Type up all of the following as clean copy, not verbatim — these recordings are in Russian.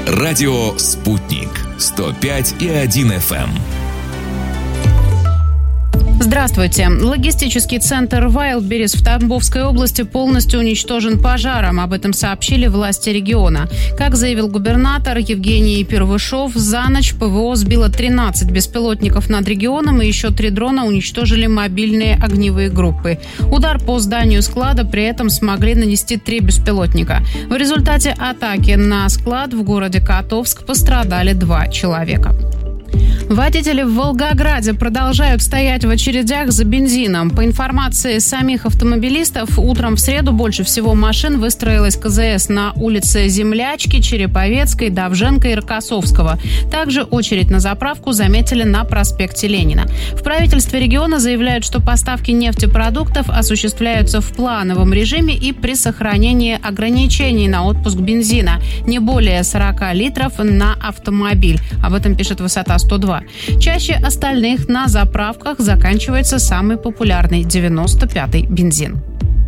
Радио «Спутник» 105,1 FM. Здравствуйте. Логистический центр Wildberries в Тамбовской области полностью уничтожен пожаром. Об этом сообщили власти региона. Как заявил губернатор Евгений Первышов, за ночь ПВО сбило 13 беспилотников над регионом, и еще 3 дрона уничтожили мобильные огневые группы. Удар по зданию склада при этом смогли нанести 3 беспилотника. В результате атаки на склад в городе Котовск пострадали 2 человека. Водители в Волгограде продолжают стоять в очередях за бензином. По информации самих автомобилистов, утром в среду больше всего машин выстроилось КЗС на улице Землячки, Череповецкой, Довженко и Рокоссовского. Также очередь на заправку заметили на проспекте Ленина. В правительстве региона заявляют, что поставки нефтепродуктов осуществляются в плановом режиме и при сохранении ограничений на отпуск бензина. Не более 40 литров на автомобиль. Об этом пишет «Высота 102». Чаще остальных на заправках заканчивается самый популярный 95-й бензин.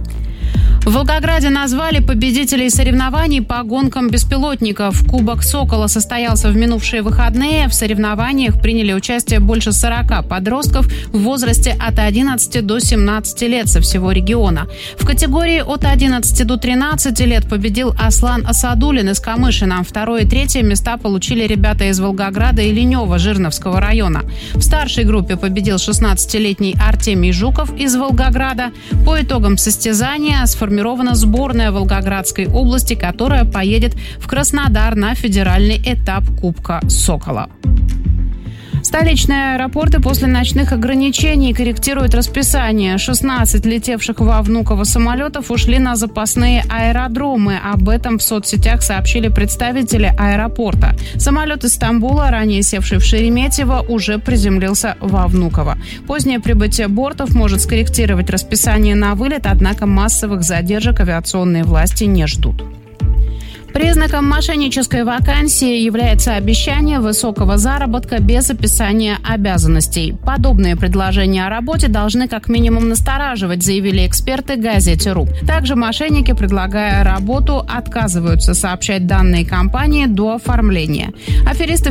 В Волгограде назвали победителей соревнований по гонкам беспилотников. Кубок «Сокола» состоялся в минувшие выходные. В соревнованиях приняли участие больше 40 подростков в возрасте от 11 до 17 лет со всего региона. В категории от 11 до 13 лет победил Аслан Асадулин из Камышина. 2 и 3 места получили ребята из Волгограда и Ленева Жирновского района. В старшей группе победил 16-летний Артемий Жуков из Волгограда. По итогам состязания сформирована сборная Волгоградской области, которая поедет в Краснодар на федеральный этап Кубка «Сокола». Столичные аэропорты после ночных ограничений корректируют расписание. 16 летевших во Внуково самолетов ушли на запасные аэродромы. Об этом в соцсетях сообщили представители аэропорта. Самолет из Стамбула, ранее севший в Шереметьево, уже приземлился во Внуково. Позднее прибытие бортов может скорректировать расписание на вылет, однако массовых задержек авиационные власти не ждут. Признаком мошеннической вакансии является обещание высокого заработка без описания обязанностей. Подобные предложения о работе должны как минимум настораживать, заявили эксперты газете.ру. Также мошенники, предлагая работу, отказываются сообщать данные компании до оформления. Аферисты